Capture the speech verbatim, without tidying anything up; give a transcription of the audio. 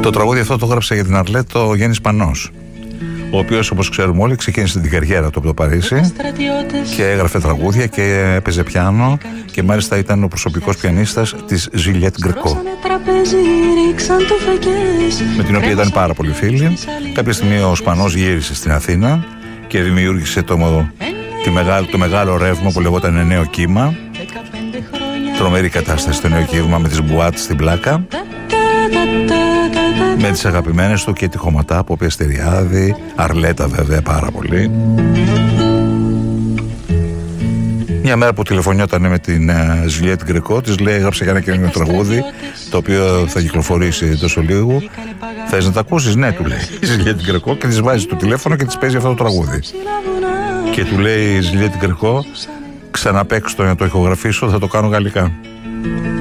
Το τραγούδι αυτό το έγραψε για την Αρλέτ ο Γιάννης Πανός, ο οποίος, όπως ξέρουμε όλοι, ξεκίνησε την καριέρα του από το Παρίσι και έγραφε τραγούδια και έπαιζε πιάνο και μάλιστα ήταν ο προσωπικός πιανίστας της Ζιλιέτ Γκρεκό, με την οποία ήταν πάρα πολύ φίλοι. Κάποια στιγμή ο Σπανός γύρισε στην Αθήνα και δημιούργησε το, τη μεγάλο, το μεγάλο ρεύμα που λεγόταν Νέο Κύμα. Τρομερή κατάσταση το Νέο Κύμα, με τις μπουάτ στην πλάκα, με τις αγαπημένες του και τη Χωματά, από Πιαστεριάδη, Αρλέτα βέβαια πάρα πολύ. Μια μέρα που τηλεφωνιόταν με την Ζιλιέτ Γκρεκό, της λέει: έγραψε για ένα καινούργιο τραγούδι, το οποίο θα κυκλοφορήσει τόσο λίγο. Θες να τα ακούσεις? Ναι, του λέει η Ζιλιέτ Γκρεκό, και της βάζει το τηλέφωνο και της παίζει αυτό το τραγούδι. Και του λέει η Ζιλιέτ Γκρεκό: ξαναπαίξω το να το ηχογραφήσω, θα το κάνω γαλλικά.